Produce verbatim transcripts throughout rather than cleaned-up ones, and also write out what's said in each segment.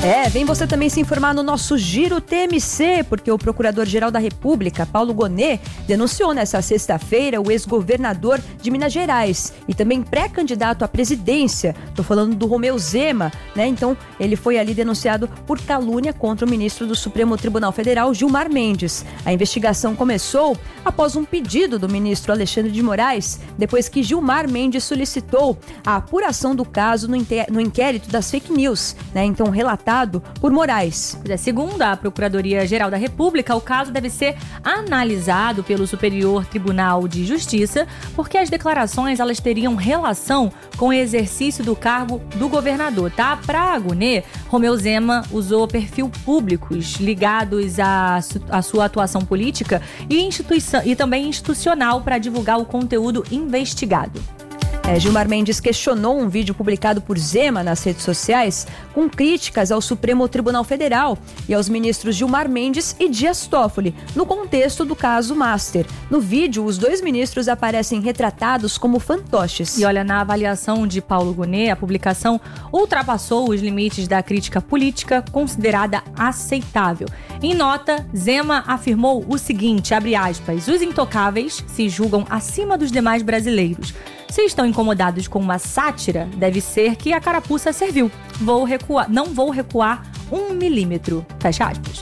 É, vem você também se informar no nosso Giro T M C, porque o Procurador-Geral da República, Paulo Gonet, denunciou nesta sexta-feira o ex-governador de Minas Gerais e também pré-candidato à presidência. Estou falando do Romeu Zema, né? Então, ele foi ali denunciado por calúnia contra o ministro do Supremo Tribunal Federal, Gilmar Mendes. A investigação começou após um pedido do ministro Alexandre de Moraes, depois que Gilmar Mendes solicitou a apuração do caso no inquérito das fake news, né? Então, relatado por Moraes. Segundo a Procuradoria-Geral da República, o caso deve ser analisado pelo Superior Tribunal de Justiça, porque as declarações elas teriam relação com o exercício do cargo do governador, tá? Para Gonet, Romeu Zema usou perfil públicos ligados à, à sua atuação política e, instituição, e também institucional para divulgar o conteúdo investigado. É, Gilmar Mendes questionou um vídeo publicado por Zema nas redes sociais com críticas ao Supremo Tribunal Federal e aos ministros Gilmar Mendes e Dias Toffoli, no contexto do caso Master. No vídeo, os dois ministros aparecem retratados como fantoches. E olha, na avaliação de Paulo Gonet, a publicação ultrapassou os limites da crítica política considerada aceitável. Em nota, Zema afirmou o seguinte, abre aspas, os intocáveis se julgam acima dos demais brasileiros. Se estão incomodados com uma sátira, deve ser que a carapuça serviu. Vou recuar, não vou recuar um milímetro. Fecha aspas.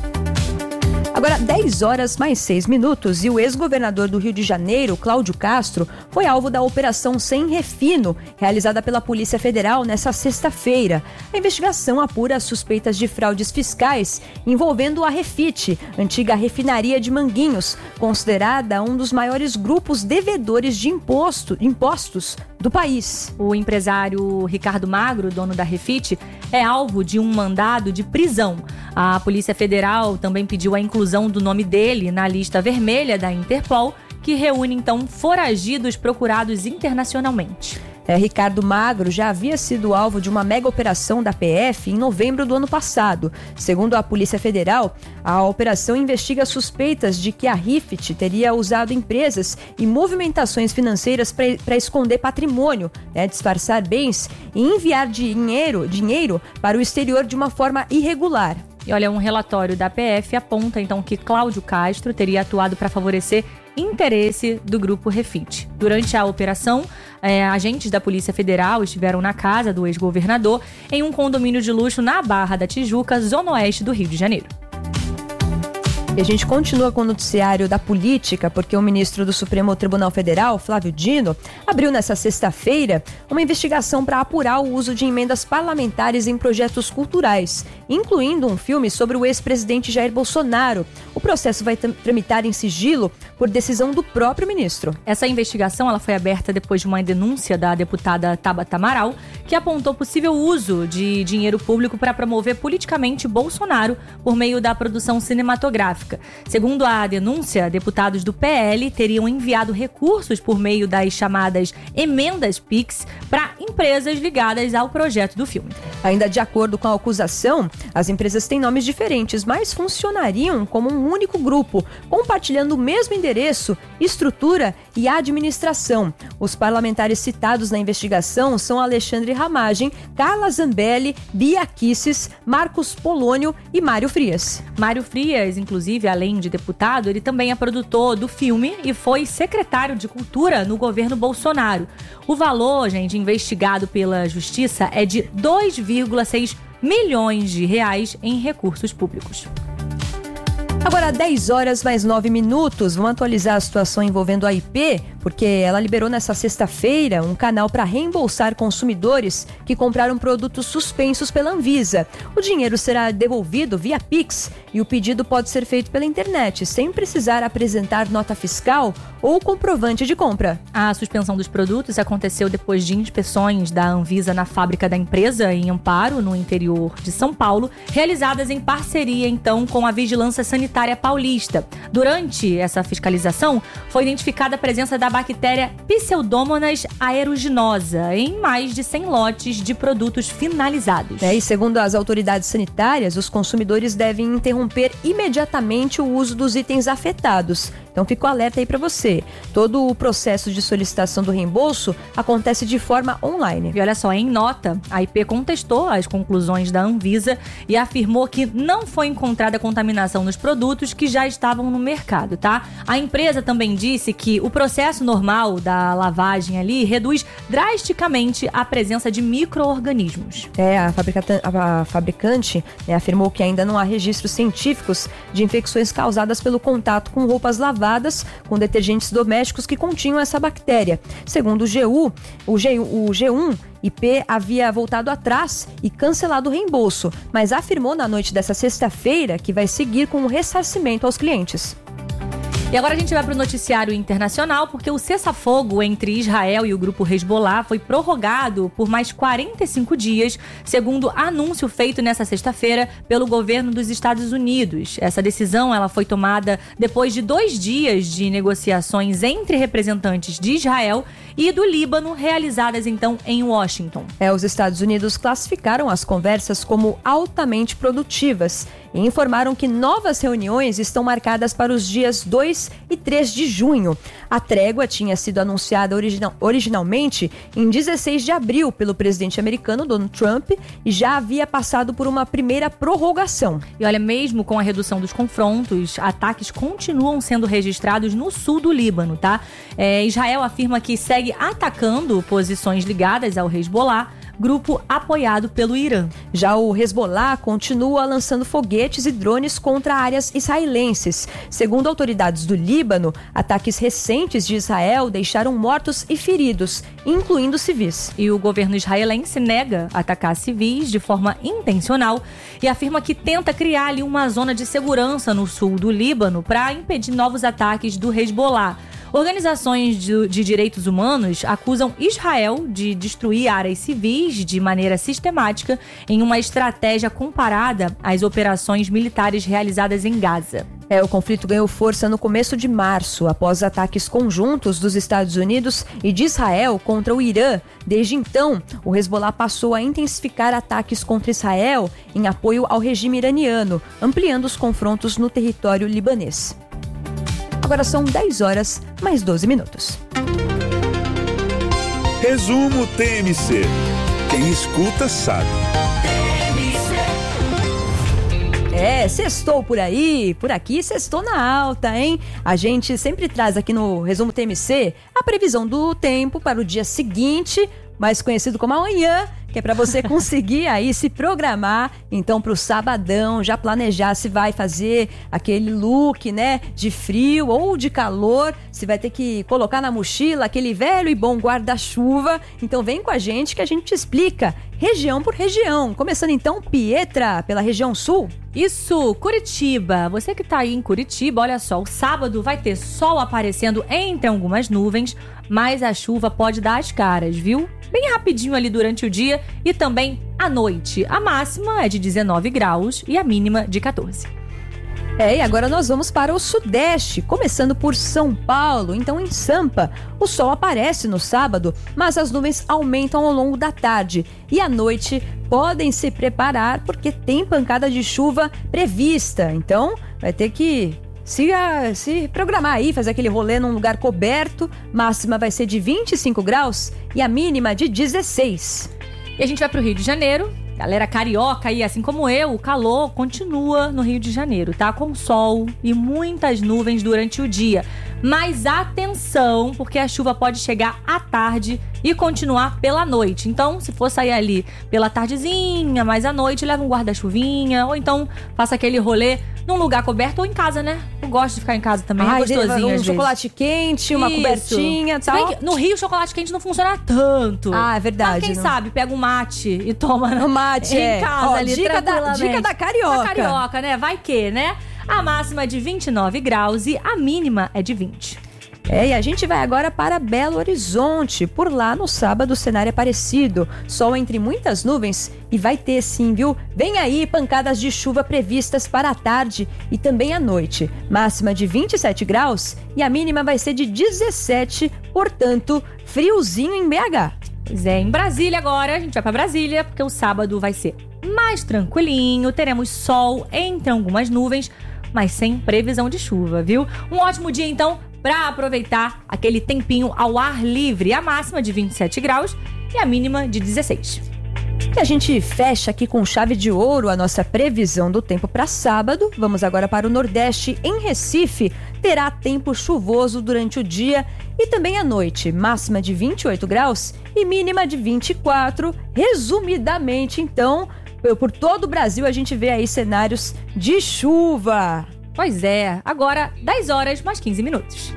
Agora, dez horas mais seis minutos e o ex-governador do Rio de Janeiro, Cláudio Castro, foi alvo da Operação Sem Refino, realizada pela Polícia Federal nesta sexta-feira. A investigação apura as suspeitas de fraudes fiscais envolvendo a Refit, antiga refinaria de Manguinhos, considerada um dos maiores grupos devedores de imposto, impostos do país. O empresário Ricardo Magro, dono da Refit, é alvo de um mandado de prisão. A Polícia Federal também pediu a inclusão do nome dele na lista vermelha da Interpol, que reúne, então, foragidos procurados internacionalmente. É, Ricardo Magro já havia sido alvo de uma mega operação da P F em novembro do ano passado. Segundo a Polícia Federal, a operação investiga suspeitas de que a Refit teria usado empresas e movimentações financeiras para esconder patrimônio, né, disfarçar bens e enviar dinheiro, dinheiro para o exterior de uma forma irregular. E olha, um relatório da P F aponta então que Cláudio Castro teria atuado para favorecer interesse do grupo Refit. Durante a operação, é, agentes da Polícia Federal estiveram na casa do ex-governador em um condomínio de luxo na Barra da Tijuca, zona oeste do Rio de Janeiro. E a gente continua com o noticiário da política, porque o ministro do Supremo Tribunal Federal, Flávio Dino, abriu nesta sexta-feira uma investigação para apurar o uso de emendas parlamentares em projetos culturais, incluindo um filme sobre o ex-presidente Jair Bolsonaro. O processo vai tramitar em sigilo por decisão do próprio ministro. Essa investigação ela foi aberta depois de uma denúncia da deputada Tabata Amaral, que apontou possível uso de dinheiro público para promover politicamente Bolsonaro por meio da produção cinematográfica. Segundo a denúncia, deputados do P L teriam enviado recursos por meio das chamadas emendas Pix para empresas ligadas ao projeto do filme. Ainda de acordo com a acusação, as empresas têm nomes diferentes, mas funcionariam como um único grupo, compartilhando o mesmo endereço, estrutura e administração. Os parlamentares citados na investigação são Alexandre Ramagem, Carla Zambelli, Bia Kisses, Marcos Polônio e Mário Frias. Mário Frias, inclusive, além de deputado, ele também é produtor do filme e foi secretário de Cultura no governo Bolsonaro. O valor, gente, investigado pela Justiça é de dois vírgula seis milhões de reais em recursos públicos. Agora, dez horas mais nove minutos, vamos atualizar a situação envolvendo a I P, porque ela liberou nessa sexta-feira um canal para reembolsar consumidores que compraram produtos suspensos pela Anvisa. O dinheiro será devolvido via Pix e o pedido pode ser feito pela internet, sem precisar apresentar nota fiscal ou comprovante de compra. A suspensão dos produtos aconteceu depois de inspeções da Anvisa na fábrica da empresa em Amparo, no interior de São Paulo, realizadas em parceria, então, com a Vigilância Sanitária Paulista. Durante essa fiscalização, foi identificada a presença da bactéria Pseudomonas aeruginosa em mais de cem lotes de produtos finalizados. É, e segundo as autoridades sanitárias, os consumidores devem interromper imediatamente o uso dos itens afetados. Então fica o alerta aí para você. Todo o processo de solicitação do reembolso acontece de forma online. E olha só, em nota, a I P contestou as conclusões da Anvisa e afirmou que não foi encontrada contaminação nos produtos que já estavam no mercado, tá? A empresa também disse que o processo normal da lavagem ali reduz drasticamente a presença de micro-organismos. É, a, fabricata, a fabricante né, afirmou que ainda não há registros científicos de infecções causadas pelo contato com roupas lavadas com detergentes domésticos que continham essa bactéria. Segundo o G U, o, G, o G um, I P havia voltado atrás e cancelado o reembolso, mas afirmou na noite dessa sexta-feira que vai seguir com o ressarcimento aos clientes. E agora a gente vai para o noticiário internacional, porque o cessar-fogo entre Israel e o grupo Hezbollah foi prorrogado por mais quarenta e cinco dias, segundo anúncio feito nesta sexta-feira pelo governo dos Estados Unidos. Essa decisão ela foi tomada depois de dois dias de negociações entre representantes de Israel e do Líbano, realizadas então em Washington. É, os Estados Unidos classificaram as conversas como altamente produtivas e informaram que novas reuniões estão marcadas para os dias dois e três de junho. A trégua tinha sido anunciada original, originalmente em dezesseis de abril pelo presidente americano Donald Trump e já havia passado por uma primeira prorrogação. E olha, mesmo com a redução dos confrontos, ataques continuam sendo registrados no sul do Líbano, tá? É, Israel afirma que segue atacando posições ligadas ao Hezbollah, grupo apoiado pelo Irã. Já o Hezbollah continua lançando foguetes e drones contra áreas israelenses. Segundo autoridades do Líbano, ataques recentes de Israel deixaram mortos e feridos, incluindo civis. E o governo israelense nega atacar civis de forma intencional e afirma que tenta criar ali uma zona de segurança no sul do Líbano para impedir novos ataques do Hezbollah. Organizações de, de direitos humanos acusam Israel de destruir áreas civis de maneira sistemática em uma estratégia comparada às operações militares realizadas em Gaza. É, o conflito ganhou força no começo de março, após ataques conjuntos dos Estados Unidos e de Israel contra o Irã. Desde então, o Hezbollah passou a intensificar ataques contra Israel em apoio ao regime iraniano, ampliando os confrontos no território libanês. Agora são dez horas, mais doze minutos. Resumo T M C. Quem escuta sabe. É, sextou por aí, por aqui sextou na alta, hein? A gente sempre traz aqui no Resumo T M C a previsão do tempo para o dia seguinte, mais conhecido como amanhã, que é para você conseguir aí se programar, então pro sabadão, já planejar se vai fazer aquele look, né, de frio ou de calor, se vai ter que colocar na mochila aquele velho e bom guarda-chuva. Então vem com a gente que a gente te explica região por região. Começando então, Pietra, pela região sul. Isso, Curitiba. Você que tá aí em Curitiba, olha só, o sábado vai ter sol aparecendo entre algumas nuvens, mas a chuva pode dar as caras, viu? Bem rapidinho ali durante o dia e também à noite. A máxima é de dezenove graus e a mínima de catorze. É, e agora nós vamos para o sudeste, começando por São Paulo. Então, em Sampa, o sol aparece no sábado, mas as nuvens aumentam ao longo da tarde. E à noite, podem se preparar porque tem pancada de chuva prevista. Então, vai ter que se, a, se programar aí, fazer aquele rolê num lugar coberto. Máxima vai ser de vinte e cinco graus e a mínima de dezesseis. E a gente vai para o Rio de Janeiro. Galera carioca aí, assim como eu, o calor continua no Rio de Janeiro, tá? Com sol e muitas nuvens durante o dia. Mas atenção, porque a chuva pode chegar à tarde e continuar pela noite. Então, se for sair ali pela tardezinha, mais à noite, leva um guarda-chuvinha, ou então faça aquele rolê num lugar coberto ou em casa, né? Eu gosto de ficar em casa também, Ai, é gostosinho um às chocolate vezes. quente, uma Isso. cobertinha e Se bem tal. que no Rio, o chocolate quente não funciona tanto. Ah, é verdade. Mas quem não. sabe, pega um mate e toma O mate, em é. casa Ó, ali, dica da, tranquilamente. dica da carioca. Da carioca, né? Vai que, né? A máxima é de vinte e nove graus e a mínima é de vinte. É, e a gente vai agora para Belo Horizonte. Por lá, no sábado, o cenário é parecido. Sol entre muitas nuvens e vai ter sim, viu? Vem aí pancadas de chuva previstas para a tarde e também à noite. Máxima de vinte e sete graus e a mínima vai ser de dezessete, portanto, friozinho em B H. Pois é, em Brasília agora, a gente vai para Brasília, porque o sábado vai ser mais tranquilinho, teremos sol entre algumas nuvens, mas sem previsão de chuva, viu? Um ótimo dia, então, para aproveitar aquele tempinho ao ar livre. A máxima de vinte e sete graus e a mínima de dezesseis. E a gente fecha aqui com chave de ouro a nossa previsão do tempo para sábado. Vamos agora para o Nordeste. Em Recife, terá tempo chuvoso durante o dia e também à noite. Máxima de vinte e oito graus e mínima de vinte e quatro. Resumidamente, então, por todo o Brasil, a gente vê aí cenários de chuva. Pois é, agora dez horas mais quinze minutos.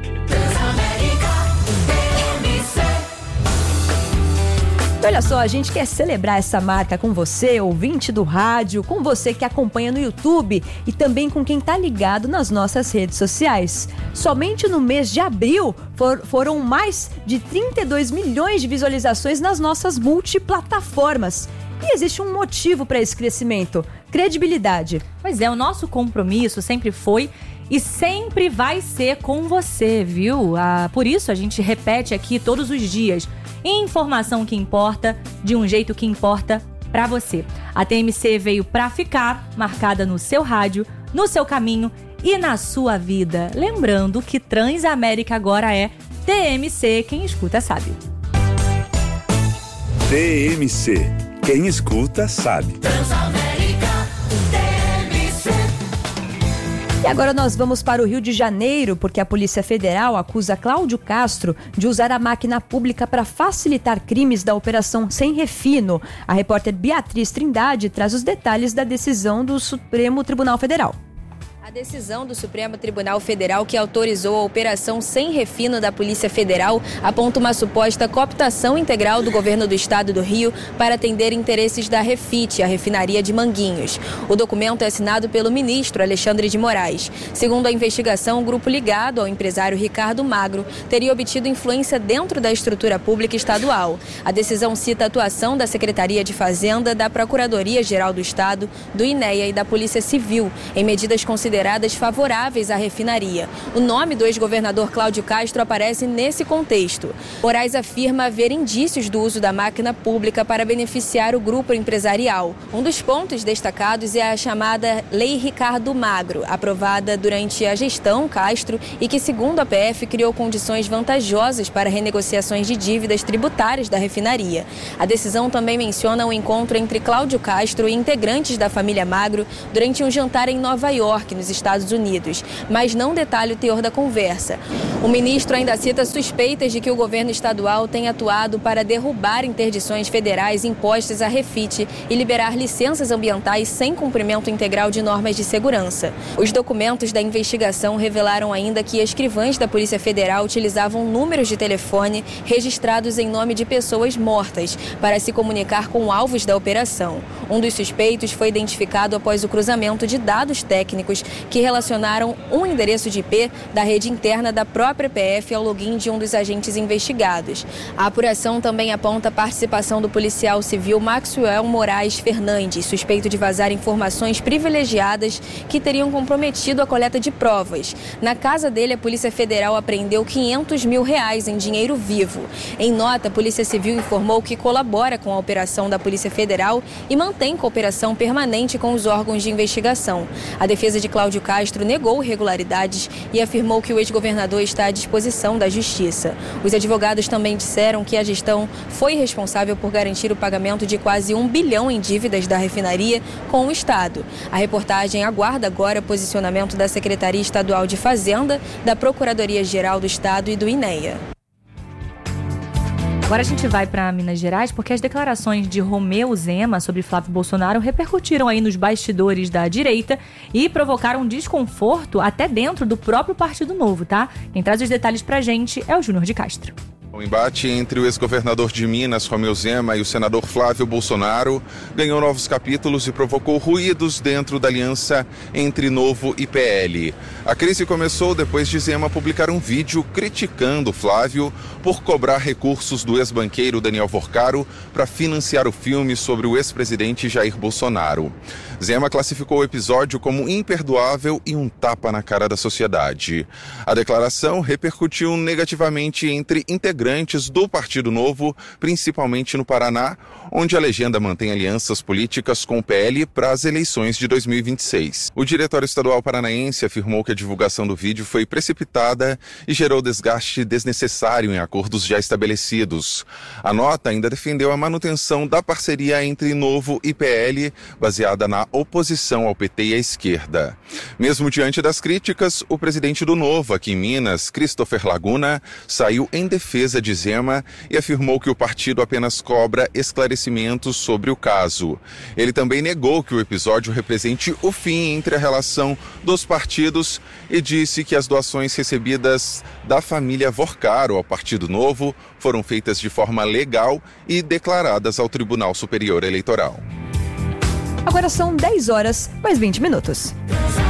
Olha só, a gente quer celebrar essa marca com você, ouvinte do rádio, com você que acompanha no YouTube e também com quem tá ligado nas nossas redes sociais. Somente no mês de abril for, foram mais de trinta e dois milhões de visualizações nas nossas multiplataformas. E existe um motivo para esse crescimento: credibilidade. Pois é, o nosso compromisso sempre foi e sempre vai ser com você, viu? Ah, por isso a gente repete aqui todos os dias: informação que importa, de um jeito que importa pra você. A T M C veio pra ficar, marcada no seu rádio, no seu caminho e na sua vida. Lembrando que Transamérica agora é T M C, quem escuta sabe. T M C, quem escuta sabe. Transamérica, T M C. E agora nós vamos para o Rio de Janeiro, porque a Polícia Federal acusa Cláudio Castro de usar a máquina pública para facilitar crimes da Operação Sem Refino. A repórter Beatriz Trindade traz os detalhes da decisão do Supremo Tribunal Federal. A decisão do Supremo Tribunal Federal que autorizou a Operação Sem Refino da Polícia Federal aponta uma suposta cooptação integral do governo do estado do Rio para atender interesses da Refit, a refinaria de Manguinhos. O documento é assinado pelo ministro Alexandre de Moraes. Segundo a investigação, o grupo ligado ao empresário Ricardo Magro teria obtido influência dentro da estrutura pública estadual. A decisão cita a atuação da Secretaria de Fazenda, da Procuradoria-Geral do Estado, do I N E A e da Polícia Civil em medidas consideradas consideradas favoráveis à refinaria. O nome do ex-governador Cláudio Castro aparece nesse contexto. Moraes afirma haver indícios do uso da máquina pública para beneficiar o grupo empresarial. Um dos pontos destacados é a chamada Lei Ricardo Magro, aprovada durante a gestão Castro e que, segundo a P F, criou condições vantajosas para renegociações de dívidas tributárias da refinaria. A decisão também menciona o encontro entre Cláudio Castro e integrantes da família Magro durante um jantar em Nova York, nos Estados Unidos, mas não detalha o teor da conversa. O ministro ainda cita suspeitas de que o governo estadual tenha atuado para derrubar interdições federais impostas à Refit e liberar licenças ambientais sem cumprimento integral de normas de segurança. Os documentos da investigação revelaram ainda que escrivães da Polícia Federal utilizavam números de telefone registrados em nome de pessoas mortas para se comunicar com alvos da operação. Um dos suspeitos foi identificado após o cruzamento de dados técnicos que relacionaram um endereço de I P da rede interna da própria P F ao login de um dos agentes investigados. A apuração também aponta a participação do policial civil Maxwell Moraes Fernandes, suspeito de vazar informações privilegiadas que teriam comprometido a coleta de provas. Na casa dele, a Polícia Federal apreendeu quinhentos mil reais em dinheiro vivo. Em nota, a Polícia Civil informou que colabora com a operação da Polícia Federal e mantém cooperação permanente com os órgãos de investigação. A defesa de Cláudio Castro negou irregularidades e afirmou que o ex-governador está à disposição da Justiça. Os advogados também disseram que a gestão foi responsável por garantir o pagamento de quase um bilhão em dívidas da refinaria com o Estado. A reportagem aguarda agora o posicionamento da Secretaria Estadual de Fazenda, da Procuradoria-Geral do Estado e do I N E A. Agora a gente vai para Minas Gerais porque as declarações de Romeu Zema sobre Flávio Bolsonaro repercutiram aí nos bastidores da direita e provocaram desconforto até dentro do próprio Partido Novo, tá? Quem traz os detalhes pra gente é o Júnior de Castro. O embate entre o ex-governador de Minas, Romeu Zema, e o senador Flávio Bolsonaro ganhou novos capítulos e provocou ruídos dentro da aliança entre Novo e P L. A crise começou depois de Zema publicar um vídeo criticando Flávio por cobrar recursos do ex-banqueiro Daniel Vorcaro para financiar o filme sobre o ex-presidente Jair Bolsonaro. Zema classificou o episódio como imperdoável e um tapa na cara da sociedade. A declaração repercutiu negativamente entre integrantes integrantes do Partido Novo, principalmente no Paraná, onde a legenda mantém alianças políticas com o P L para as eleições de dois mil e vinte e seis. O Diretório Estadual Paranaense afirmou que a divulgação do vídeo foi precipitada e gerou desgaste desnecessário em acordos já estabelecidos. A nota ainda defendeu a manutenção da parceria entre Novo e P L, baseada na oposição ao P T e à esquerda. Mesmo diante das críticas, o presidente do Novo, aqui em Minas, Christopher Laguna, saiu em defesa de Zema e afirmou que o partido apenas cobra esclarecimentos sobre o caso. Ele também negou que o episódio represente o fim entre a relação dos partidos e disse que as doações recebidas da família Vorcaro ao Partido Novo foram feitas de forma legal e declaradas ao Tribunal Superior Eleitoral. Agora são dez horas mais vinte minutos.